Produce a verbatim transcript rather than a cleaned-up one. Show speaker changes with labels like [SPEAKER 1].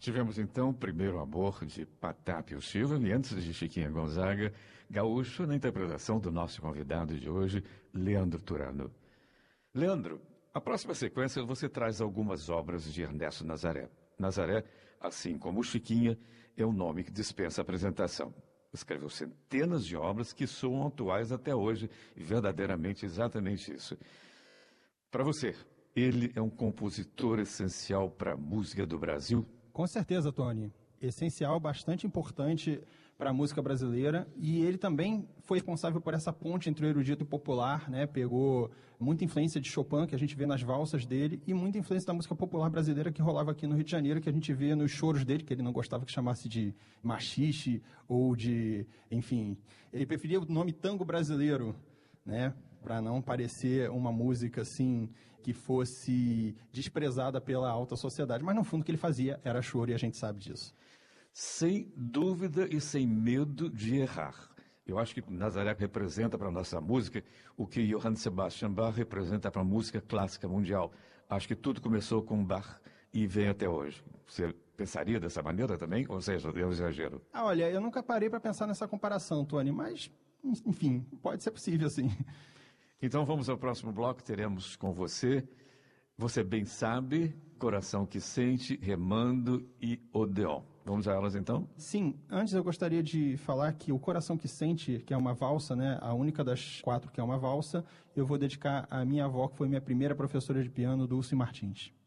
[SPEAKER 1] Tivemos então Primeiro Amor de Patápio Silva e antes de Chiquinha Gonzaga, Gaúcho, na interpretação do nosso convidado de hoje, Leandro Turano. Leandro, a próxima sequência você traz algumas obras de Ernesto Nazaré. Nazaré, assim como Chiquinha, é um nome que dispensa apresentação. Escreveu centenas de obras que soam atuais até hoje e verdadeiramente exatamente isso. Para você, ele é um compositor essencial para a música do Brasil?
[SPEAKER 2] Com certeza, Tony. Essencial, bastante importante para a música brasileira, e ele também foi responsável por essa ponte entre o erudito e o popular, né? Pegou muita influência de Chopin, que a gente vê nas valsas dele, e muita influência da música popular brasileira que rolava aqui no Rio de Janeiro, que a gente vê nos choros dele, que ele não gostava que chamasse de machixe ou de, enfim, ele preferia o nome tango brasileiro, né? Para não parecer uma música assim que fosse desprezada pela alta sociedade, mas no fundo o que ele fazia era choro e a gente sabe disso.
[SPEAKER 1] Sem dúvida e sem medo de errar. Eu acho que Nazaré representa para a nossa música o que Johann Sebastian Bach representa para a música clássica mundial. Acho que tudo começou com Bach e vem até hoje. Você pensaria dessa maneira também? Ou seja, é um exagero?
[SPEAKER 2] Ah, olha, eu nunca parei para pensar nessa comparação, Tony, mas, enfim, pode ser possível, sim.
[SPEAKER 1] Então vamos ao próximo bloco, teremos com você, você bem sabe, Coração que Sente, Remando e Odeon. Vamos a elas então?
[SPEAKER 2] Sim, antes eu gostaria de falar que o Coração que Sente, que é uma valsa, né, a única das quatro que é uma valsa, eu vou dedicar à minha avó, que foi minha primeira professora de piano, Dulce Martins.